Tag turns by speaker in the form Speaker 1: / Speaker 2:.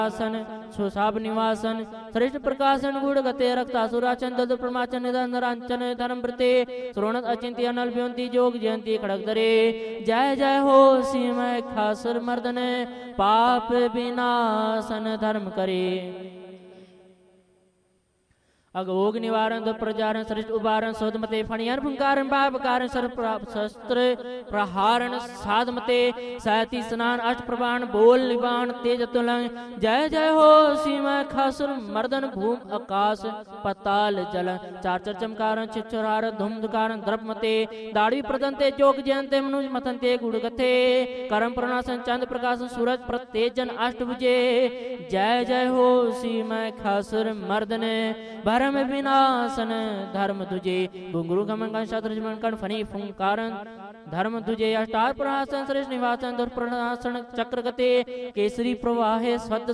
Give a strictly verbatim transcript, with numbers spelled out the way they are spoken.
Speaker 1: आसन सुसाभ निवासन श्रेष्ठ प्रकाशन गुण गते रक्तासुराचन दल प्रमाचन निरंजन धर्म प्रते श्रोणत अचिंत्य अनल व्योंति जोग जयंती खड़क दरे जय जय हो सीमय खासुर मर्दन पाप विनाशन धर्म करे अगोग निवारण दुख प्रजारण श्रेष्ठ उबारण सोधमते फणियन भुंकारन बाब कारण शस्त्र प्रहारण साधमते सायती स्नान अष्ट प्रबाण बोल निबाण तेज तुलंग जय जय हो सीमा खासुर मर्दन भूम आकाश पताल जल चार चर चमकारण चिचुरार धूम दुकारण द्रपमते दाड़ी प्रदंते जोग जयंते मनुज मथंते गुड़गथे करम प्रणासन चंद प्रकाश सूरज प्रतेजन अष्टभुजे जय जय हो सीमा खासुर मर्दन भरम विनाशन धर्म तुझे घुंगरू गमन शत्रु कण फनी फुंकारन धर्म तुझे अष्टार प्रहासन श्रेष्ठ निवासन दुर्प्रणासन चक्र गते केसरी प्रवाहे स्वद